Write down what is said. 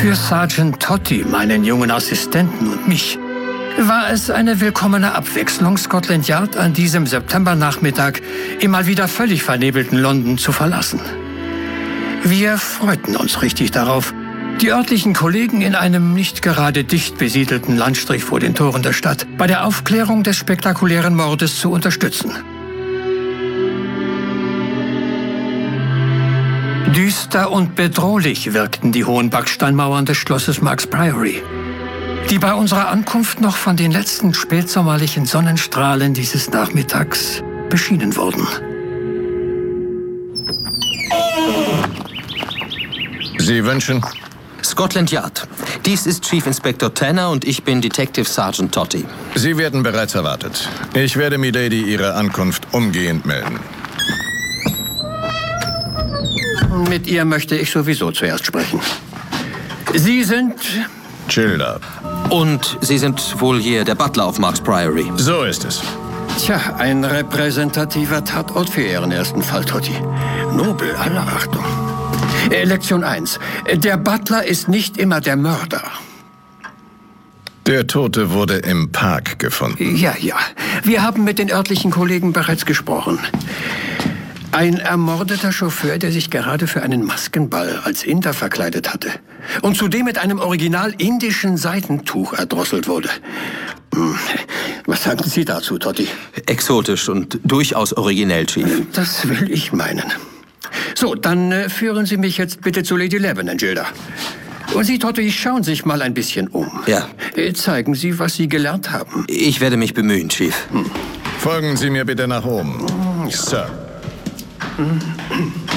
Für Sergeant Totti, meinen jungen Assistenten und mich, war es eine willkommene Abwechslung, Scotland Yard an diesem Septembernachmittag im mal wieder völlig vernebelten London zu verlassen. Wir freuten uns richtig darauf, die örtlichen Kollegen in einem nicht gerade dicht besiedelten Landstrich vor den Toren der Stadt bei der Aufklärung des spektakulären Mordes zu unterstützen. Düster und bedrohlich wirkten die hohen Backsteinmauern des Schlosses Marks Priory, die bei unserer Ankunft noch von den letzten spätsommerlichen Sonnenstrahlen dieses Nachmittags beschienen wurden. Sie wünschen? Scotland Yard. Dies ist Chief Inspector Tanner und ich bin Detective Sergeant Totti. Sie werden bereits erwartet. Ich werde Milady Ihre Ankunft umgehend melden. Mit ihr möchte ich sowieso zuerst sprechen. Sie sind... Childer. Und Sie sind wohl hier der Butler auf Marks Priory. So ist es. Tja, ein repräsentativer Tatort für Ihren ersten Fall, Totti. Nobel, aller Achtung. Lektion 1. Der Butler ist nicht immer der Mörder. Der Tote wurde im Park gefunden. Ja. Wir haben mit den örtlichen Kollegen bereits gesprochen. Ein ermordeter Chauffeur, der sich gerade für einen Maskenball als Inder verkleidet hatte und zudem mit einem original indischen Seidentuch erdrosselt wurde. Was sagen Sie dazu, Totti? Exotisch und durchaus originell, Chief. Das will ich meinen. So, dann führen Sie mich jetzt bitte zu Lady Lebanon, Gilda. Und Sie, Totti, schauen sich mal ein bisschen um. Ja. Zeigen Sie, was Sie gelernt haben. Ich werde mich bemühen, Chief. Folgen Sie mir bitte nach oben. Ja. Sir.